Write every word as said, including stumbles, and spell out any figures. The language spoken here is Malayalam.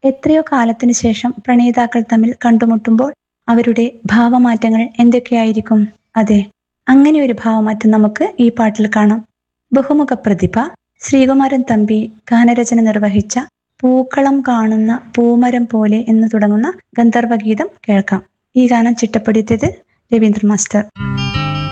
എത്രയോ കാലത്തിനു ശേഷം പ്രണയിതാക്കൾ തമ്മിൽ കണ്ടുമുട്ടുമ്പോൾ അവരുടെ ഭാവമാറ്റങ്ങൾ എന്തൊക്കെയായിരിക്കും? അതെ, അങ്ങനെ ഒരു ഭാവമാറ്റം നമുക്ക് ഈ പാട്ടിൽ കാണാം. ബഹുമുഖ പ്രതിഭ ശ്രീകുമാരൻ തമ്പി ഗാനരചന നിർവഹിച്ച പൂക്കളം കാണുന്ന പൂമരം പോലെ എന്ന് തുടങ്ങുന്ന ഗന്ധർവഗീതം കേൾക്കാം. ഈ ഗാനം ചിട്ടപ്പെടുത്തിയത് രവീന്ദ്ര മാസ്റ്റർ.